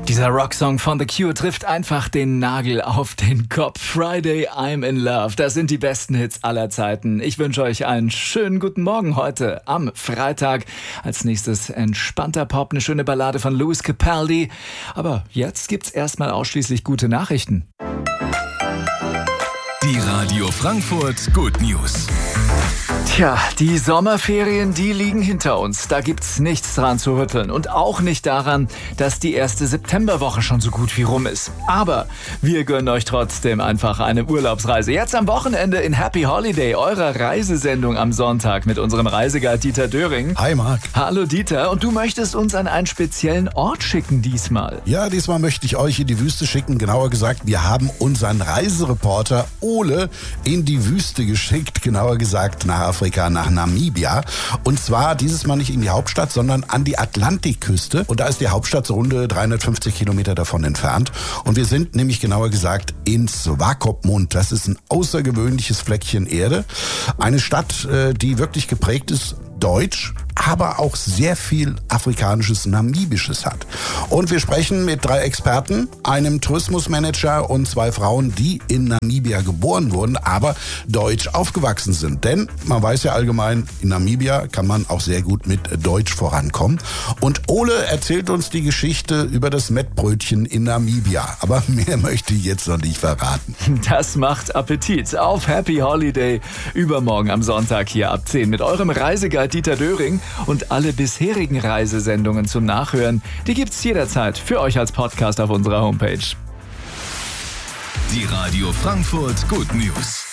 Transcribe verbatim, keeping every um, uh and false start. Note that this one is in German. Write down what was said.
Dieser Rocksong von The Cure trifft einfach den Nagel auf den Kopf. Friday, I'm in Love. Das sind die besten Hits aller Zeiten. Ich wünsche euch einen schönen guten Morgen heute am Freitag. Als nächstes entspannter Pop, eine schöne Ballade von Lewis Capaldi. Aber jetzt gibt's erstmal ausschließlich gute Nachrichten. Die Radio Frankfurt Good News. Tja, die Sommerferien, die liegen hinter uns. Da gibt's nichts dran zu rütteln. Und auch nicht daran, dass die erste Septemberwoche schon so gut wie rum ist. Aber wir gönnen euch trotzdem einfach eine Urlaubsreise. Jetzt am Wochenende in Happy Holiday, eurer Reisesendung am Sonntag mit unserem Reiseguide Dieter Döring. Hi Marc. Hallo Dieter, und du möchtest uns an einen speziellen Ort schicken diesmal. Ja, diesmal möchte ich euch in die Wüste schicken. Genauer gesagt, wir haben unseren Reisereporter Ole in die Wüste geschickt. Genauer gesagt nach Afrika, nach Namibia. Und zwar dieses Mal nicht in die Hauptstadt, sondern an die Atlantikküste. Und da ist die Hauptstadt so rund dreihundertfünfzig Kilometer davon entfernt. Und wir sind nämlich genauer gesagt in Swakopmund. Das ist ein außergewöhnliches Fleckchen Erde. Eine Stadt, die wirklich geprägt ist deutsch, aber auch sehr viel afrikanisches, namibisches hat. Und wir sprechen mit drei Experten, einem Tourismusmanager und zwei Frauen, die in Namibia geboren wurden, aber deutsch aufgewachsen sind. Denn man weiß ja allgemein, in Namibia kann man auch sehr gut mit Deutsch vorankommen. Und Ole erzählt uns die Geschichte über das Mettbrötchen in Namibia. Aber mehr möchte ich jetzt noch nicht verraten. Das macht Appetit. Auf Happy Holiday übermorgen am Sonntag hier ab zehn mit eurem Reiseguide Dieter Döring. Und alle bisherigen Reisesendungen zum Nachhören, die gibt's jederzeit für euch als Podcast auf unserer Homepage. Die Radio Frankfurt Good News.